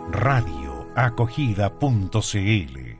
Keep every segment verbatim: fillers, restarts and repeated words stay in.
radio acogida punto c l.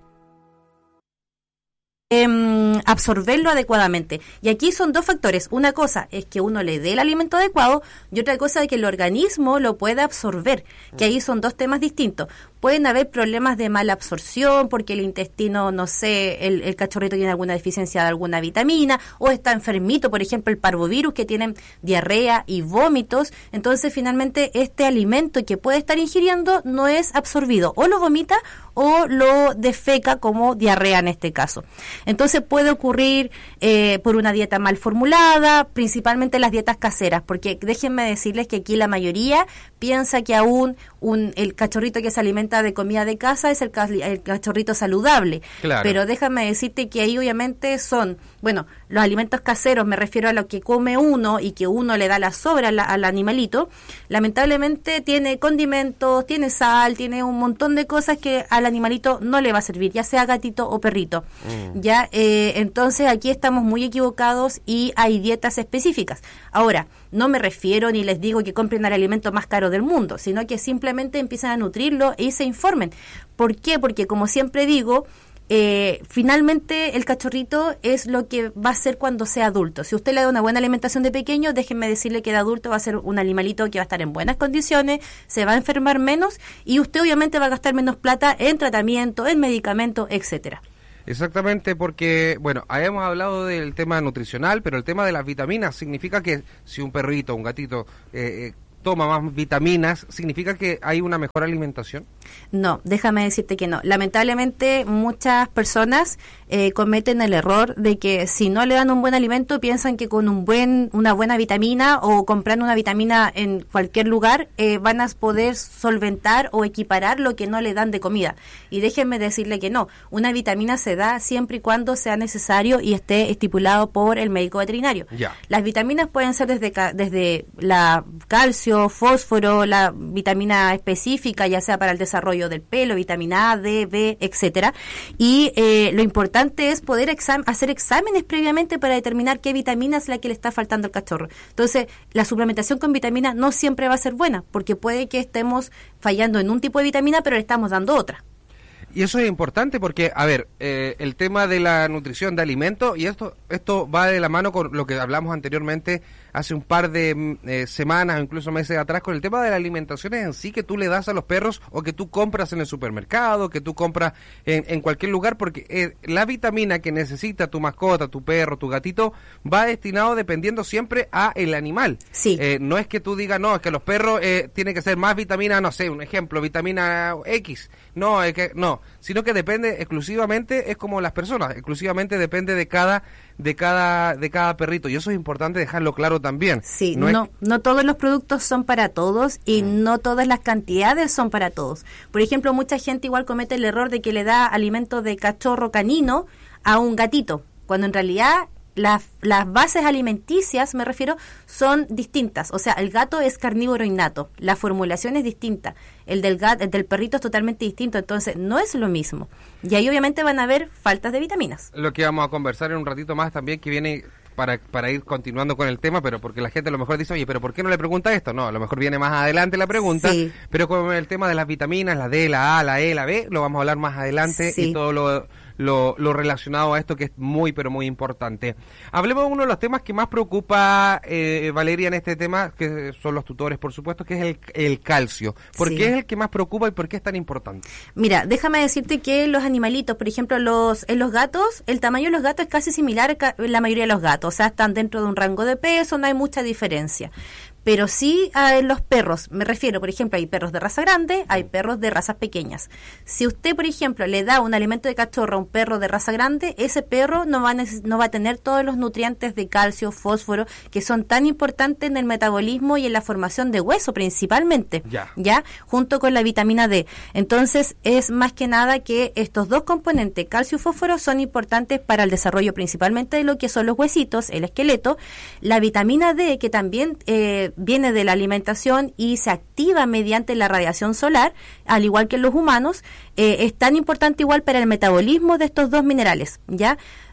Eh, absorberlo adecuadamente. Y aquí son dos factores. Una cosa es que uno le dé el alimento adecuado y otra cosa es que el organismo lo pueda absorber, que ahí son dos temas distintos. Pueden haber problemas de mala absorción porque el intestino, no sé, el, el cachorrito tiene alguna deficiencia de alguna vitamina o está enfermito, por ejemplo, el parvovirus, que tienen diarrea y vómitos. Entonces, finalmente, este alimento que puede estar ingiriendo no es absorbido. O lo vomita o lo defeca como diarrea en este caso. Entonces, puede ocurrir eh, por una dieta mal formulada, principalmente las dietas caseras, porque déjenme decirles que aquí la mayoría piensa que aún un, el cachorrito que se alimenta de comida de casa es el, el cachorrito saludable. Claro. Pero déjame decirte que ahí obviamente son, bueno, los alimentos caseros, me refiero a lo que come uno y que uno le da la sobra al, al animalito, lamentablemente tiene condimentos, tiene sal, tiene un montón de cosas que al animalito no le va a servir, ya sea gatito o perrito. Mm. Ya, eh, entonces aquí estamos muy equivocados y hay dietas específicas. Ahora, no me refiero ni les digo que compren el alimento más caro del mundo, sino que simplemente empiecen a nutrirlo y se informen. ¿Por qué? Porque como siempre digo, eh, finalmente el cachorrito es lo que va a ser cuando sea adulto. Si usted le da una buena alimentación de pequeño, déjenme decirle que de adulto va a ser un animalito que va a estar en buenas condiciones, se va a enfermar menos y usted obviamente va a gastar menos plata en tratamiento, en medicamentos, etcétera. Exactamente, porque, bueno, habíamos hablado del tema nutricional, pero el tema de las vitaminas significa que si un perrito, un gatito, eh, eh, toma más vitaminas, ¿significa que hay una mejor alimentación? No, déjame decirte que no. Lamentablemente muchas personas eh, cometen el error de que si no le dan un buen alimento piensan que con un buen una buena vitamina o comprando una vitamina en cualquier lugar eh, van a poder solventar o equiparar lo que no le dan de comida. Y déjenme decirle que no. Una vitamina se da siempre y cuando sea necesario y esté estipulado por el médico veterinario. Ya. Las vitaminas pueden ser desde, desde la calcio, fósforo, la vitamina específica, ya sea para el desarrollo del pelo, vitamina A, D, B, etcétera. Y eh, lo importante es poder exam- hacer exámenes previamente para determinar qué vitamina es la que le está faltando al cachorro. Entonces, la suplementación con vitamina no siempre va a ser buena, porque puede que estemos fallando en un tipo de vitamina, pero le estamos dando otra. Y eso es importante porque, a ver, eh, el tema de la nutrición de alimentos, y esto esto va de la mano con lo que hablamos anteriormente hace un par de eh, semanas o incluso meses atrás, con el tema de la alimentación en sí que tú le das a los perros o que tú compras en el supermercado, que tú compras en, en cualquier lugar, porque eh, la vitamina que necesita tu mascota, tu perro, tu gatito, va destinado dependiendo siempre a el animal. Sí. Eh, no es que tú digas, no, es que los perros eh, tienen que ser más vitamina, no sé, un ejemplo, vitamina X. No, es que no, sino que depende exclusivamente, es como las personas, exclusivamente depende de cada de cada de cada perrito, y eso es importante dejarlo claro también. Sí, no, no, es... no todos los productos son para todos y mm. no todas las cantidades son para todos. Por ejemplo, mucha gente igual comete el error de que le da alimento de cachorro canino a un gatito, cuando en realidad las, las bases alimenticias, me refiero, son distintas. O sea, el gato es carnívoro innato, la formulación es distinta, el del gato, el del perrito es totalmente distinto, entonces no es lo mismo. Y ahí obviamente van a haber faltas de vitaminas. Lo que vamos a conversar en un ratito más también, que viene para para ir continuando con el tema, pero porque la gente a lo mejor dice, oye, pero ¿por qué no le pregunta esto? No, a lo mejor viene más adelante la pregunta, sí. Pero con el tema de las vitaminas, la D, la A, la E, la B, lo vamos a hablar más adelante, sí. Y todo lo... Lo, lo relacionado a esto, que es muy pero muy importante. Hablemos de uno de los temas que más preocupa eh, Valeria en este tema, que son los tutores, por supuesto, que es el, el calcio. ¿Por sí. qué es el que más preocupa y por qué es tan importante? Mira, déjame decirte que los animalitos, por ejemplo, los en los gatos, el tamaño de los gatos es casi similar a la mayoría de los gatos, o sea, están dentro de un rango de peso, no hay mucha diferencia. Pero sí a los perros, me refiero, por ejemplo, hay perros de raza grande, hay perros de razas pequeñas. Si usted, por ejemplo, le da un alimento de cachorro a un perro de raza grande, ese perro no va a, neces- no va a tener todos los nutrientes de calcio, fósforo, que son tan importantes en el metabolismo y en la formación de hueso principalmente, ya, ya junto con la vitamina D. Entonces, es más que nada que estos dos componentes, calcio y fósforo, son importantes para el desarrollo principalmente de lo que son los huesitos, el esqueleto. La vitamina D, que también... Eh, viene de la alimentación y se activa mediante la radiación solar, al igual que en los humanos, eh, es tan importante igual para el metabolismo de estos dos minerales, ¿ya?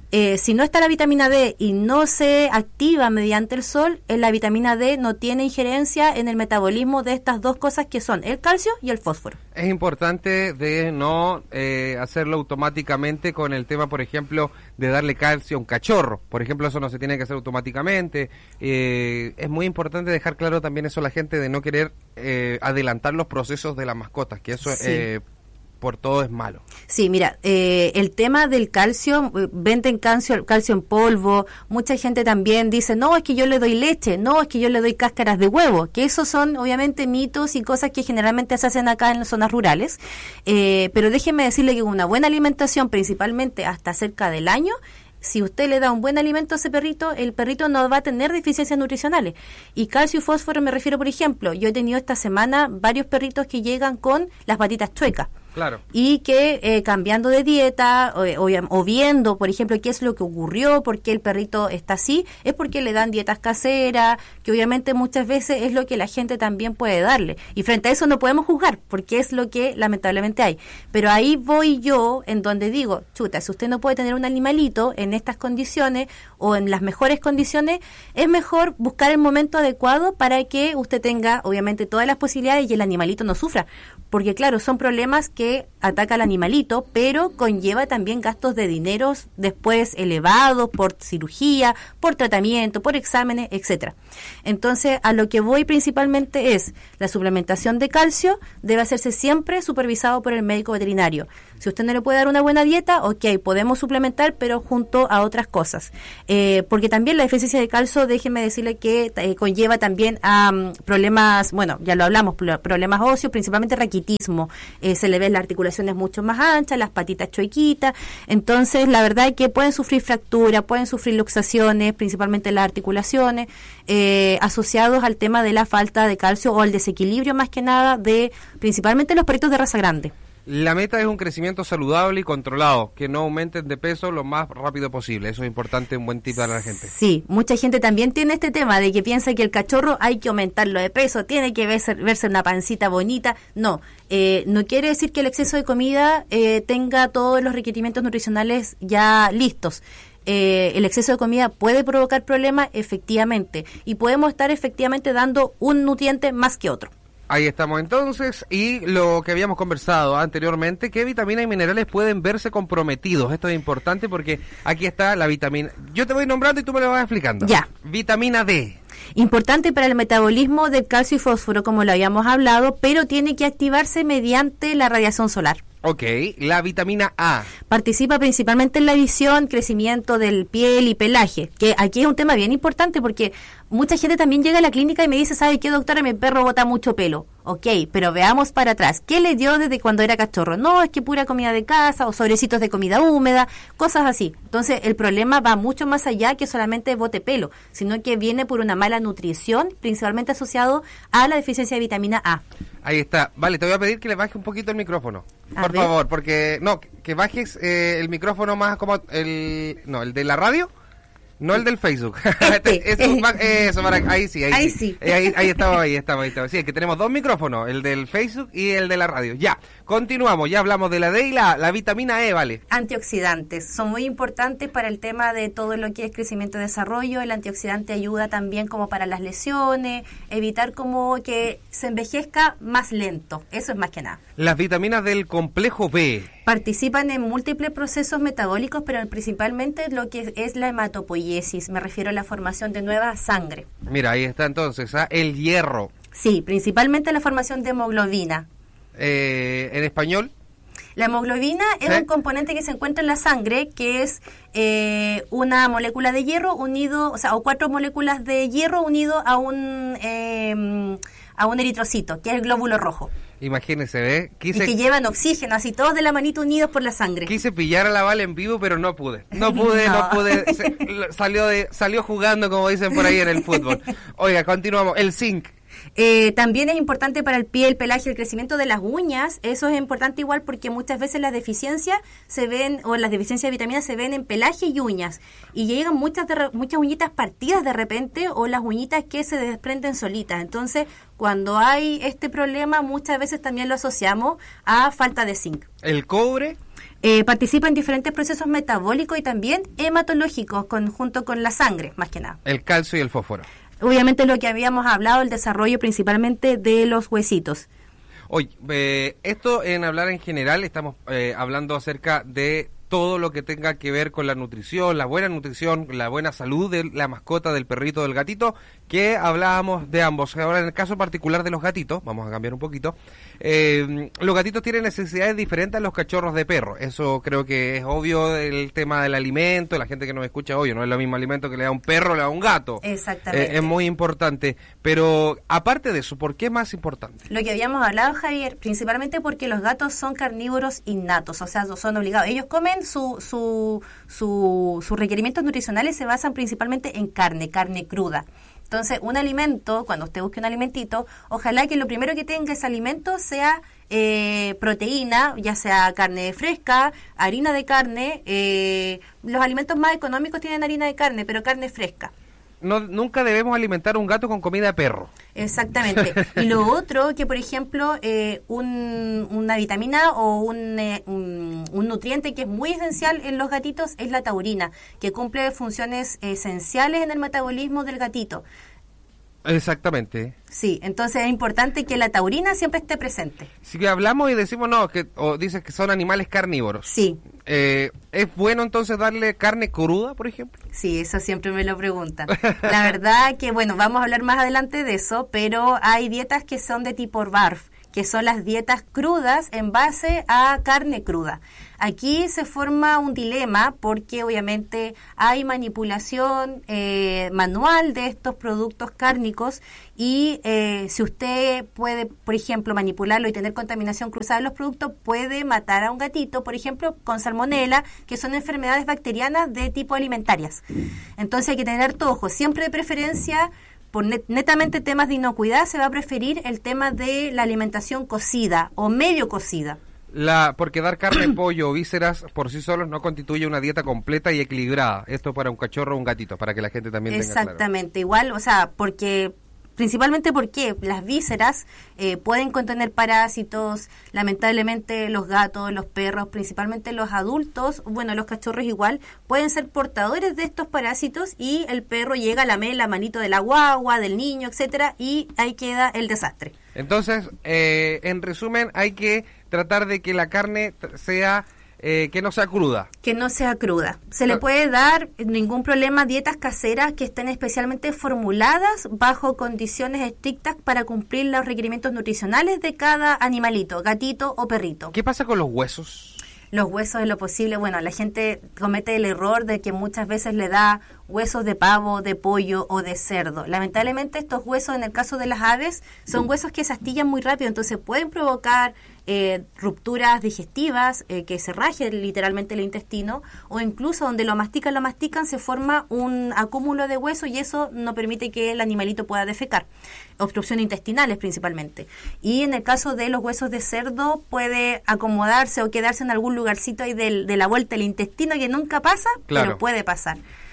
Eh, si no está la vitamina D y no se activa mediante el sol, eh, la vitamina D no tiene injerencia en el metabolismo de estas dos cosas que son el calcio y el fósforo. Es importante de no eh, hacerlo automáticamente con el tema, por ejemplo, de darle calcio a un cachorro. Por ejemplo, eso no se tiene que hacer automáticamente. Eh, es muy importante dejar claro también eso a la gente de no querer eh, adelantar los procesos de las mascotas, que eso Sí. eh, por todo es malo. Sí, mira, eh, el tema del calcio, eh, venden calcio, calcio en polvo, mucha gente también dice, no, es que yo le doy leche, no, es que yo le doy cáscaras de huevo, que esos son obviamente mitos y cosas que generalmente se hacen acá en las zonas rurales, eh, pero déjeme decirle que una buena alimentación, principalmente hasta cerca del año, si usted le da un buen alimento a ese perrito, el perrito no va a tener deficiencias nutricionales. Y calcio y fósforo me refiero, por ejemplo, yo he tenido esta semana varios perritos que llegan con las patitas chuecas. Claro. Y que eh, cambiando de dieta o, o, o viendo, por ejemplo, qué es lo que ocurrió, por qué el perrito está así, es porque le dan dietas caseras, que obviamente muchas veces es lo que la gente también puede darle. Y frente a eso no podemos juzgar, porque es lo que lamentablemente hay. Pero ahí voy yo, en donde digo, chuta, si usted no puede tener un animalito en estas condiciones o en las mejores condiciones, es mejor buscar el momento adecuado para que usted tenga, obviamente, todas las posibilidades y el animalito no sufra. Porque claro, son problemas que ataca al animalito, pero conlleva también gastos de dineros después elevados por cirugía, por tratamiento, por exámenes, etcétera. Entonces, a lo que voy principalmente es la suplementación de calcio debe hacerse siempre supervisado por el médico veterinario. Si usted no le puede dar una buena dieta, ok, podemos suplementar, pero junto a otras cosas. Eh, porque también la deficiencia de calcio, déjeme decirle que eh, conlleva también a um, problemas, bueno, ya lo hablamos, problemas óseos, principalmente raquitismo. Eh, se le ven las articulaciones mucho más anchas, las patitas chuequitas. Entonces, la verdad es que pueden sufrir fracturas, pueden sufrir luxaciones, principalmente las articulaciones, eh, asociados al tema de la falta de calcio o al desequilibrio más que nada de, principalmente los perritos de raza grande. La meta es un crecimiento saludable y controlado, que no aumenten de peso lo más rápido posible. Eso es importante, un buen tip para la gente. Sí, mucha gente también tiene este tema de que piensa que el cachorro hay que aumentarlo de peso, tiene que verse, verse una pancita bonita. No, eh, no quiere decir que el exceso de comida eh, tenga todos los requerimientos nutricionales ya listos. Eh, el exceso de comida puede provocar problemas, efectivamente, y podemos estar efectivamente dando un nutriente más que otro. Ahí estamos entonces, y lo que habíamos conversado anteriormente, ¿qué vitaminas y minerales pueden verse comprometidos? Esto es importante porque aquí está la vitamina... Yo te voy nombrando y tú me lo vas explicando. Ya. Vitamina D. Importante para el metabolismo del calcio y fósforo, como lo habíamos hablado, pero tiene que activarse mediante la radiación solar. Ok, la vitamina A. Participa principalmente en la visión, crecimiento del piel y pelaje, que aquí es un tema bien importante porque mucha gente también llega a la clínica y me dice, ¿sabe qué, doctora? Mi perro bota mucho pelo. Ok, pero veamos para atrás. ¿Qué le dio desde cuando era cachorro? No, es que pura comida de casa o sobrecitos de comida húmeda, cosas así. Entonces, el problema va mucho más allá que solamente bote pelo, sino que viene por una mala nutrición, principalmente asociado a la deficiencia de vitamina A. Ahí está. Vale, te voy a pedir que le bajes un poquito el micrófono. A Por ver. favor, porque... No, que bajes eh, el micrófono más como el... No, el de la radio. No el del Facebook. Este. Eso, va- eso, para, ahí sí, ahí, Ahí sí. sí. Eh, Ahí, ahí estaba, ahí estaba, ahí estaba. Sí, es que tenemos dos micrófonos, el del Facebook y el de la radio. Ya, continuamos, ya hablamos de la D y la, la vitamina E, vale. Antioxidantes son muy importantes para el tema de todo lo que es crecimiento y desarrollo. El antioxidante ayuda también como para las lesiones, evitar como que se envejezca más lento. Eso es más que nada. Las vitaminas del complejo B. Participan en múltiples procesos metabólicos, pero principalmente lo que es la hematopoiesis. Me refiero a la formación de nueva sangre. Mira, ahí está entonces, ¿ah? El hierro. Sí, principalmente la formación de hemoglobina. Eh, en español, La hemoglobina es ¿Sí? un componente que se encuentra en la sangre, que es eh, una molécula de hierro unido, o sea, o cuatro moléculas de hierro unido a un eh, a un eritrocito, que es el glóbulo rojo, imagínese, ¿eh? y Quise, que llevan oxígeno, así todos de la manito unidos por la sangre. quise pillar a la Vale en vivo, pero no pude. No pude, no, No. pude. Se- lo- salió, de, salió jugando, como dicen por ahí en el fútbol. Oiga, continuamos. El zinc. Eh, también es importante para el pie, el pelaje, el crecimiento de las uñas. Eso es importante igual porque muchas veces las deficiencias se ven, o las deficiencias de vitaminas se ven en pelaje y uñas. Y llegan muchas de re- muchas uñitas partidas de repente, o las uñitas que se desprenden solitas. Entonces, cuando hay este problema, muchas veces también lo asociamos a falta de zinc. El cobre. Eh, participa en diferentes procesos metabólicos y también hematológicos, con, junto con la sangre, más que nada. El calcio y el fósforo. Obviamente lo que habíamos hablado, el desarrollo principalmente de los huesitos. Oye, eh, esto en hablar en general, estamos eh, hablando acerca de todo lo que tenga que ver con la nutrición, la buena nutrición, la buena salud de la mascota, del perrito, del gatito, que hablábamos de ambos. Ahora, en el caso particular de los gatitos, vamos a cambiar un poquito, eh, los gatitos tienen necesidades diferentes a los cachorros de perro. Eso creo que es obvio, el tema del alimento, la gente que nos escucha, obvio, no es lo mismo alimento que le da un perro, le da un gato. Exactamente. Eh, es muy importante, pero aparte de eso, ¿por qué es más importante? Lo que habíamos hablado, Javier, principalmente porque los gatos son carnívoros innatos, o sea, no son obligados. Ellos comen Su, su, su, sus requerimientos nutricionales se basan principalmente en carne, carne cruda. Entonces, un alimento, cuando usted busque un alimentito, ojalá que lo primero que tenga ese alimento sea eh, proteína, ya sea carne fresca, harina de carne. Eh, los alimentos más económicos tienen harina de carne, pero carne fresca. No, nunca debemos alimentar a un gato con comida de perro. Exactamente. Y lo otro, que por ejemplo, eh, un, una vitamina o un, eh, un, un nutriente que es muy esencial en los gatitos es la taurina, que cumple funciones esenciales en el metabolismo del gatito. Exactamente. Sí, entonces es importante que la taurina siempre esté presente. Si hablamos y decimos no, que o dices que son animales carnívoros. Sí. Eh, ¿Es bueno entonces darle carne cruda, por ejemplo? Sí, eso siempre me lo preguntan. La verdad que, bueno, vamos a hablar más adelante de eso, pero hay dietas que son de tipo B A R F, que son las dietas crudas en base a carne cruda. Aquí se forma un dilema porque obviamente hay manipulación eh, manual de estos productos cárnicos y eh, si usted puede, por ejemplo, manipularlo y tener contaminación cruzada en los productos, puede matar a un gatito, por ejemplo, con salmonela, que son enfermedades bacterianas de tipo alimentarias. Entonces hay que tener todo ojo, siempre de preferencia. Por net, netamente temas de inocuidad se va a preferir el tema de la alimentación cocida o medio cocida. La, porque dar carne, pollo o vísceras por sí solos no constituye una dieta completa y equilibrada. Esto para un cachorro o un gatito, para que la gente también tenga claro. Exactamente, igual, o sea, porque... Principalmente porque las vísceras eh, pueden contener parásitos, lamentablemente los gatos, los perros, principalmente los adultos, bueno, los cachorros igual, pueden ser portadores de estos parásitos y el perro llega a lamer la manito de la guagua, del niño, etcétera, y ahí queda el desastre. Entonces, eh, en resumen, hay que tratar de que la carne sea... Eh, que no sea cruda. Que no sea cruda. Se le puede dar ningún problema dietas caseras que estén especialmente formuladas bajo condiciones estrictas para cumplir los requerimientos nutricionales de cada animalito, gatito o perrito. ¿Qué pasa con los huesos? Los huesos, en lo posible, bueno, la gente comete el error de que muchas veces le da huesos de pavo, de pollo o de cerdo. Lamentablemente estos huesos, en el caso de las aves, son huesos que se astillan muy rápido, entonces pueden provocar eh, rupturas digestivas, eh, que se raje literalmente el intestino, o incluso donde lo mastican, lo mastican, se forma un acúmulo de hueso y eso no permite que el animalito pueda defecar. Obstrucciones intestinales principalmente. Y en el caso de los huesos de cerdo, puede acomodarse o quedarse en algún lugarcito ahí de, de la vuelta del intestino que nunca pasa, claro. Pero puede pasar.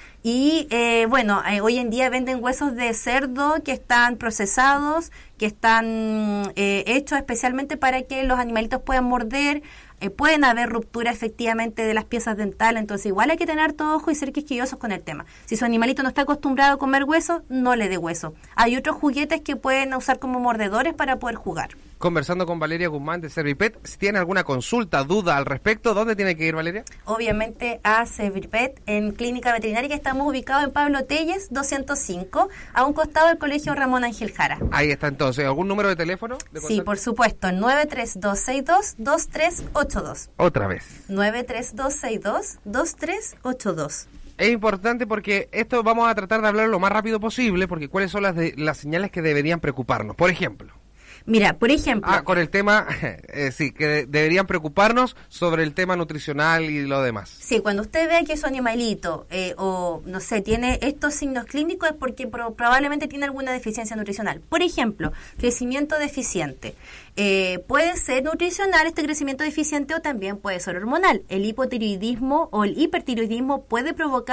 Y eh, bueno, eh, hoy en día venden huesos de cerdo que están procesados, que están eh, hechos especialmente para que los animalitos puedan morder. Eh, pueden haber ruptura efectivamente de las piezas dentales, entonces igual hay que tener todo ojo y ser quisquillosos con el tema. Si su animalito no está acostumbrado a comer hueso, no le dé hueso. Hay otros juguetes que pueden usar como mordedores para poder jugar. Conversando con Valeria Guzmán de Servipet, si tiene alguna consulta, duda al respecto, ¿dónde tiene que ir, Valeria? Obviamente a Servipet en Clínica Veterinaria, que estamos ubicados en Pablo Telles doscientos cinco, a un costado del Colegio Ramón Ángel Jara. Ahí está entonces. ¿Algún número de teléfono? De sí, por supuesto, nueve tres dos seis dos, dos tres ocho dos. Otra vez. nueve tres dos seis dos, dos tres ocho dos. Es importante porque esto vamos a tratar de hablar lo más rápido posible, porque cuáles son las, de, las señales que deberían preocuparnos. Por ejemplo... Mira, por ejemplo... Ah, con el tema, eh, sí, que de, deberían preocuparnos sobre el tema nutricional y lo demás. Sí, cuando usted ve que su animalito, eh, o no sé, tiene estos signos clínicos es porque pro, probablemente tiene alguna deficiencia nutricional. Por ejemplo, crecimiento deficiente. Eh, puede ser nutricional este crecimiento deficiente o también puede ser hormonal. El hipotiroidismo o el hipertiroidismo puede provocar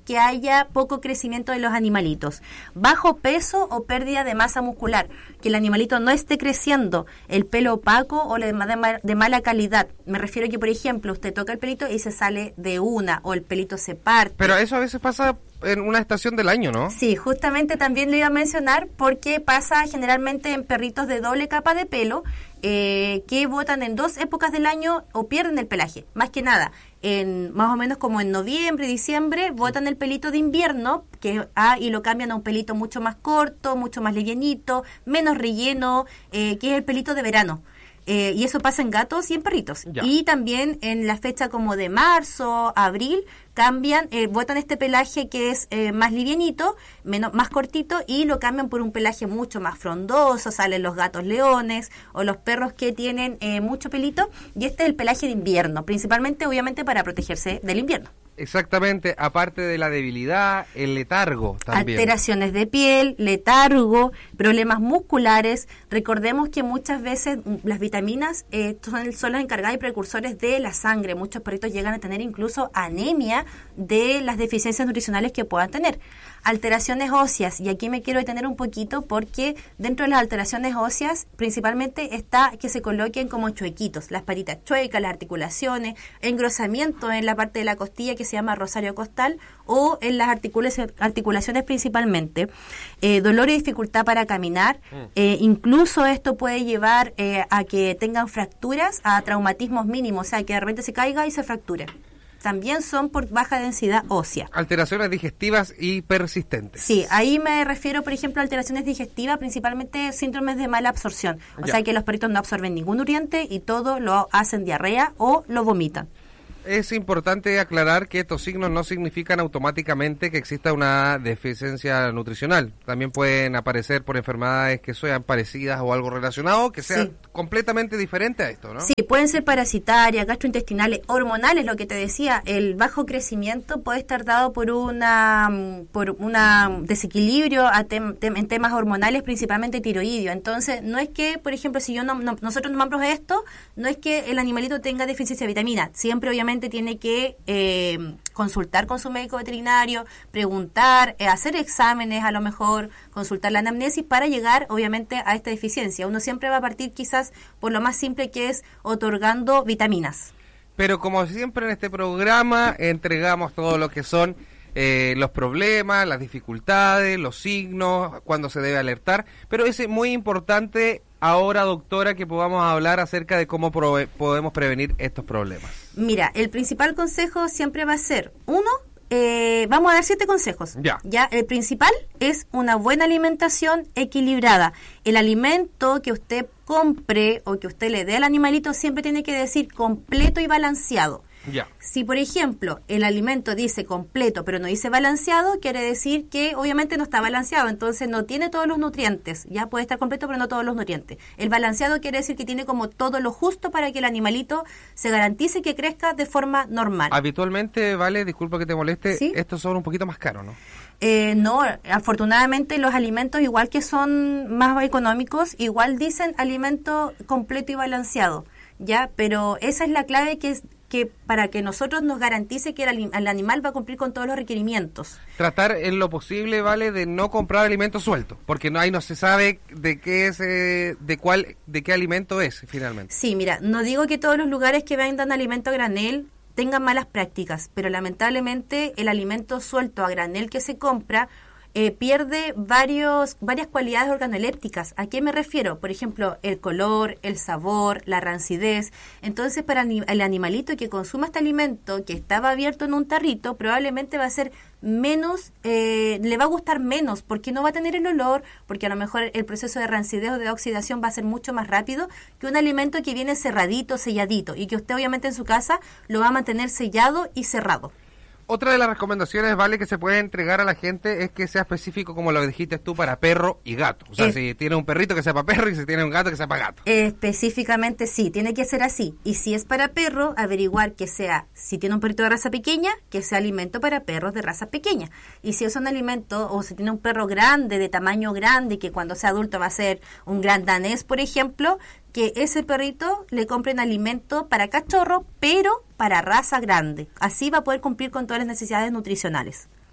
que haya poco crecimiento de los animalitos, bajo peso o pérdida de masa muscular, que el animalito no esté creciendo, el pelo opaco o de, de, de mala calidad. Me refiero a que, por ejemplo, usted toca el pelito y se sale de una, o el pelito se parte. Pero eso a veces pasa en una estación del año, ¿no? Sí, justamente también lo iba a mencionar porque pasa generalmente en perritos de doble capa de pelo eh, que botan en dos épocas del año o pierden el pelaje. Más que nada, en más o menos como en noviembre, diciembre, botan el pelito de invierno que ah, y lo cambian a un pelito mucho más corto, mucho más livianito, menos relleno, eh, que es el pelito de verano. Eh, y eso pasa en gatos y en perritos. Ya. Y también en la fecha como de marzo, abril, cambian, eh, botan este pelaje que es eh, más livianito, menos, más cortito, y lo cambian por un pelaje mucho más frondoso. Salen los gatos leones o los perros que tienen eh, mucho pelito, y este es el pelaje de invierno, principalmente obviamente para protegerse del invierno. Exactamente, aparte de la debilidad, el letargo también. Alteraciones de piel, letargo, problemas musculares. Recordemos que muchas veces las vitaminas eh, son, son las encargadas y precursores de la sangre. Muchos perritos llegan a tener incluso anemia de las deficiencias nutricionales que puedan tener. Alteraciones óseas, y aquí me quiero detener un poquito porque dentro de las alteraciones óseas principalmente está que se coloquen como chuequitos, las patitas chuecas, las articulaciones, engrosamiento en la parte de la costilla que se llama rosario costal, o en las articulaciones, articulaciones principalmente, eh, dolor y dificultad para caminar, eh, incluso esto puede llevar eh, a que tengan fracturas, a traumatismos mínimos, o sea que de repente se caiga y se fracture. También son por baja densidad ósea. Alteraciones digestivas y persistentes. Sí, ahí me refiero, por ejemplo, a alteraciones digestivas, principalmente síndromes de mala absorción. O ya. sea que los perritos no absorben ningún nutriente y todo lo hacen diarrea o lo vomitan. Es importante aclarar que estos signos no significan automáticamente que exista una deficiencia nutricional. También pueden aparecer por enfermedades que sean parecidas o algo relacionado, que sean sí. completamente diferentes a esto, ¿no? Sí, pueden ser parasitarias, gastrointestinales, hormonales, lo que te decía. El bajo crecimiento puede estar dado por una por una desequilibrio a tem, tem, en temas hormonales, principalmente tiroideo. Entonces, no es que, por ejemplo, si yo no, no nosotros tomamos esto, no es que el animalito tenga deficiencia de vitamina. Siempre, obviamente, tiene que eh, consultar con su médico veterinario, preguntar, eh, hacer exámenes, a lo mejor consultar la anamnesis para llegar obviamente a esta deficiencia. Uno siempre va a partir quizás por lo más simple, que es otorgando vitaminas. Pero como siempre en este programa entregamos todo lo que son eh, los problemas, las dificultades, los signos, cuándo se debe alertar, pero es muy importante ahora, doctora, que podamos hablar acerca de cómo prove- podemos prevenir estos problemas. Mira, el principal consejo siempre va a ser, uno, eh, vamos a dar siete consejos. Ya. Ya, el principal es una buena alimentación equilibrada. El alimento que usted compre o que usted le dé al animalito siempre tiene que decir completo y balanceado. Ya. Si, por ejemplo, el alimento dice completo pero no dice balanceado, quiere decir que obviamente no está balanceado, entonces no tiene todos los nutrientes. Ya puede estar completo pero no todos los nutrientes. El balanceado quiere decir que tiene como todo lo justo para que el animalito se garantice que crezca de forma normal. Habitualmente, vale, disculpa que te moleste, ¿Sí? estos son un poquito más caros, ¿no? Eh, no, afortunadamente los alimentos, igual que son más económicos, igual dicen alimento completo y balanceado, ya, pero esa es la clave, que es que para que nosotros nos garantice que el, el animal va a cumplir con todos los requerimientos. Tratar en lo posible, vale, de no comprar alimentos sueltos, porque no ahí no se sabe de qué es, eh, de cuál, de qué alimento es finalmente. Sí, mira, no digo que todos los lugares que vendan alimento a granel tengan malas prácticas, pero lamentablemente el alimento suelto a granel que se compra eh, pierde varios varias cualidades organolépticas. ¿A qué me refiero? Por ejemplo, el color, el sabor, la rancidez. Entonces, para el animalito que consuma este alimento que estaba abierto en un tarrito, probablemente va a ser menos, eh, le va a gustar menos, porque no va a tener el olor, porque a lo mejor el proceso de rancidez o de oxidación va a ser mucho más rápido que un alimento que viene cerradito, selladito, y que usted obviamente en su casa lo va a mantener sellado y cerrado. Otra de las recomendaciones, vale, que se puede entregar a la gente es que sea específico, como lo dijiste tú, para perro y gato. O sea, eh, si tiene un perrito, que sea para perro, y si tiene un gato, que sea para gato. Específicamente sí, tiene que ser así. Y si es para perro, averiguar que sea, si tiene un perrito de raza pequeña, que sea alimento para perros de raza pequeña. Y si es un alimento, o si tiene un perro grande, de tamaño grande, que cuando sea adulto va a ser un gran danés, por ejemplo, que ese perrito le compren alimento para cachorro, pero para raza grande. Así va a poder cumplir con todas las necesidades nutricionales.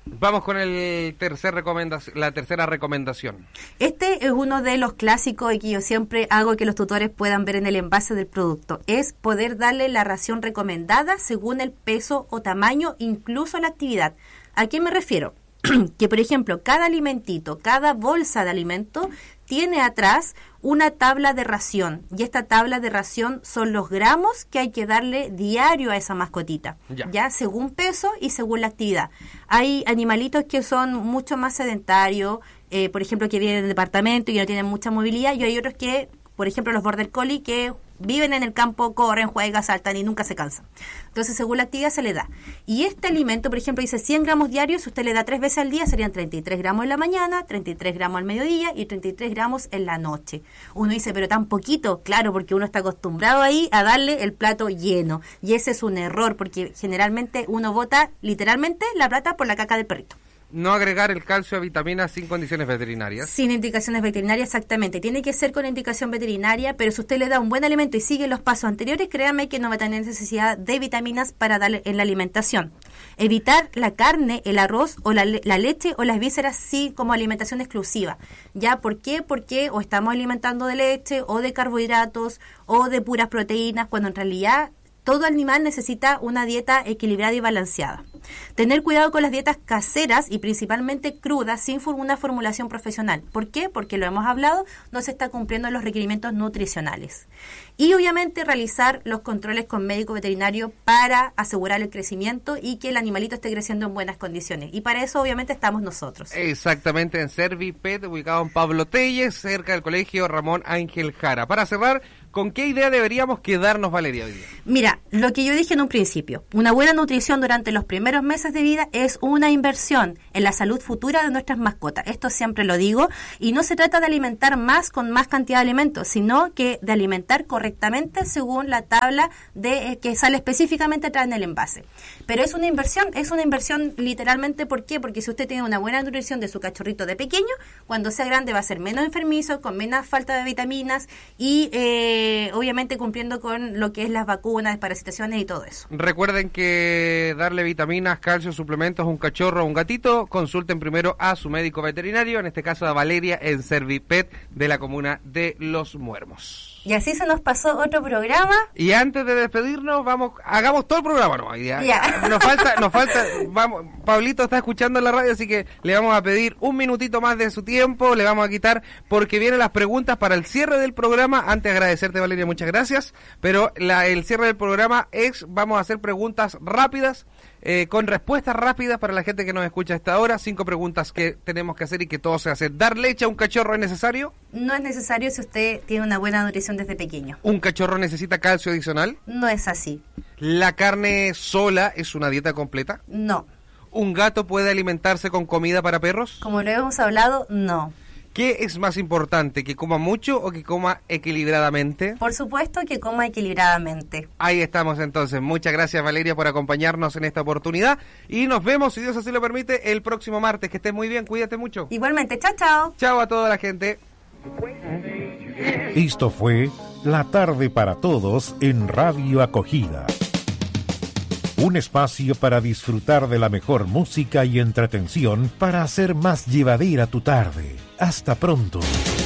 Vamos con el tercer recomendación, la tercera recomendación. Este es uno de los clásicos y que yo siempre hago que los tutores puedan ver en el envase del producto. Es poder darle la ración recomendada según el peso o tamaño, incluso la actividad. ¿A qué me refiero? Que, por ejemplo, cada alimentito, cada bolsa de alimento tiene atrás una tabla de ración. Y esta tabla de ración son los gramos que hay que darle diario a esa mascotita. Ya, ya según peso y según la actividad. Hay animalitos que son mucho más sedentarios, eh, por ejemplo, que vienen del departamento y no tienen mucha movilidad. Y hay otros que, por ejemplo, los border collie, que viven en el campo, corren, juegan, saltan y nunca se cansan. Entonces, según la actividad se le da. Y este alimento, por ejemplo, dice cien gramos diarios, si usted le da tres veces al día, serían treinta y tres gramos en la mañana, treinta y tres gramos al mediodía y treinta y tres gramos en la noche. Uno dice, pero tan poquito, claro, porque uno está acostumbrado ahí a darle el plato lleno. Y ese es un error, porque generalmente uno bota literalmente la plata por la caca del perrito. No agregar el calcio a vitaminas sin condiciones veterinarias. Sin indicaciones veterinarias, exactamente. Tiene que ser con indicación veterinaria, pero si usted le da un buen alimento y sigue los pasos anteriores, créame que no va a tener necesidad de vitaminas para darle en la alimentación. Evitar la carne, el arroz o la, la leche o las vísceras sí como alimentación exclusiva. ¿Ya? ¿Por qué? Porque o estamos alimentando de leche o de carbohidratos o de puras proteínas, cuando en realidad todo animal necesita una dieta equilibrada y balanceada. Tener cuidado con las dietas caseras y principalmente crudas sin una formulación profesional. ¿Por qué? Porque lo hemos hablado, no se está cumpliendo los requerimientos nutricionales. Y obviamente realizar los controles con médico veterinario para asegurar el crecimiento y que el animalito esté creciendo en buenas condiciones. Y para eso obviamente estamos nosotros. Exactamente, en Servipet, ubicado en Pablo Telles, cerca del colegio Ramón Ángel Jara. Para cerrar, ¿con qué idea deberíamos quedarnos, Valeria, hoy día? Mira, lo que yo dije en un principio, una buena nutrición durante los primeros meses de vida es una inversión en la salud futura de nuestras mascotas. Esto siempre lo digo, y no se trata de alimentar más con más cantidad de alimentos, sino que de alimentar correctamente según la tabla de eh, que sale específicamente atrás en el envase. Pero es una inversión, es una inversión literalmente, ¿por qué? Porque si usted tiene una buena nutrición de su cachorrito de pequeño, cuando sea grande va a ser menos enfermizo, con menos falta de vitaminas y eh, obviamente cumpliendo con lo que es las vacunas, desparasitaciones y todo eso. Recuerden que darle vitaminas, calcio, suplementos a un cachorro o un gatito, consulten primero a su médico veterinario, en este caso a Valeria en Servipet de la comuna de Los Muermos. Y así se nos pasó otro programa. Y antes de despedirnos, vamos, hagamos todo el programa, ¿no? Ya. Ya. Nos falta, nos falta, vamos, Pablito está escuchando en la radio, así que le vamos a pedir un minutito más de su tiempo, le vamos a quitar, porque vienen las preguntas para el cierre del programa. Antes de agradecerte, Valeria, muchas gracias, pero la, el cierre del programa es, vamos a hacer preguntas rápidas, Eh, con respuestas rápidas para la gente que nos escucha a esta hora. Cinco preguntas que tenemos que hacer y que todo se hace. ¿Dar leche a un cachorro es necesario? No es necesario si usted tiene una buena nutrición desde pequeño. ¿Un cachorro necesita calcio adicional? No es así. ¿La carne sola es una dieta completa? No. ¿Un gato puede alimentarse con comida para perros? Como lo hemos hablado, no. ¿Qué es más importante, que coma mucho o que coma equilibradamente? Por supuesto que coma equilibradamente. Ahí estamos entonces. Muchas gracias, Valeria, por acompañarnos en esta oportunidad. Y nos vemos, si Dios así lo permite, el próximo martes. Que estés muy bien, cuídate mucho. Igualmente, chao, chao. Chao a toda la gente. Esto fue La Tarde para Todos en Radio Acogida. Un espacio para disfrutar de la mejor música y entretención para hacer más llevadera tu tarde. Hasta pronto.